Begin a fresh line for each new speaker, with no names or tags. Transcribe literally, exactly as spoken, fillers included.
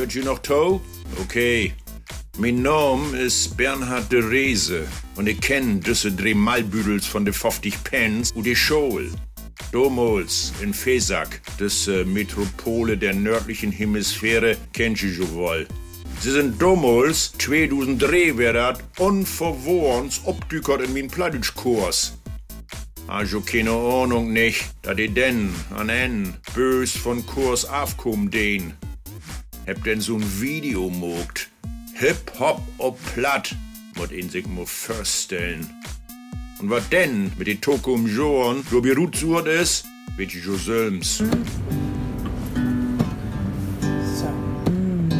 Hört ihr noch to? Okay. Mein Name ist Bernhard de Reese und ich kenn diese drei Malbüdels von de fünfzig Pence und die Schol. Damals in Fesak, das äh, Metropole der nördlichen Hemisphäre, kennt ihr schon wohl. Sie sind damals, zweitausenddrei wär dat, unverworrens obdükert in mein Plattdeutschkurs. Also keine Ahnung nicht, dass die denn an en bös von Kurs aufkommen den. Hab denn so'n Video mogt. Hip-Hop ob platt, mut ihn sich mo vorstellen. Und was denn mit den Toko im Joren, wo berut ist, wird ich schon selbst.